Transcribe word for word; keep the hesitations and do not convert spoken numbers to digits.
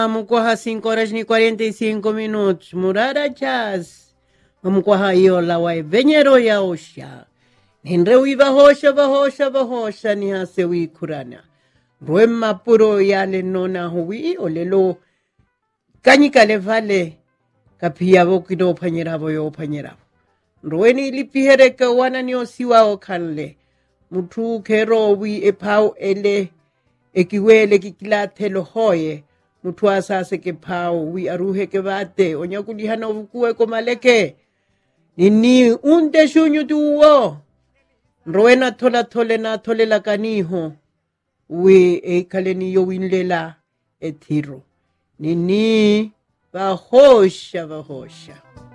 Mukwaha cinco horas ni cuarenta y cinco minutos. Murara chas. Mukwaha yola wai venyero ya osha. Ninrewi bahosha bahosha bahosha ni hasewi kurana. Ruema puro yale nona hui olelo. Kanyika le vale. Kapia bokido panyerabo yo panyerabo. Rueni lipihereka wana ni osiwa o kanle. Mutu kero wi epau ele. Ekiwele kikilate lo hoye. Mutua sase ke pao wi aruhe ke bate onya kulihana ukue ko maleke nini unte shunyu tuwo roena tola tole na tole la kaniho wi e kaleni yo winlela etiro nini bahosha bahosha